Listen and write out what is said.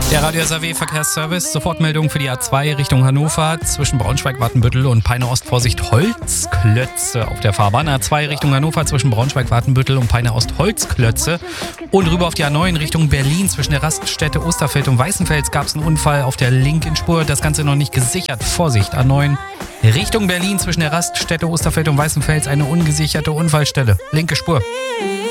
Der Radio SAW Verkehrsservice, Sofortmeldung für die A2 Richtung Hannover zwischen Braunschweig-Watenbüttel und Peine-Ost. Vorsicht, Holzklötze auf der Fahrbahn. A2 Richtung Hannover zwischen Braunschweig-Watenbüttel und Peine-Ost, Holzklötze. Und rüber auf die A9 Richtung Berlin zwischen der Raststätte Osterfeld und Weißenfels gab es einen Unfall auf der linken Spur. Das Ganze noch nicht gesichert. Vorsicht, A9 Richtung Berlin zwischen der Raststätte Osterfeld und Weißenfels eine ungesicherte Unfallstelle. Linke Spur.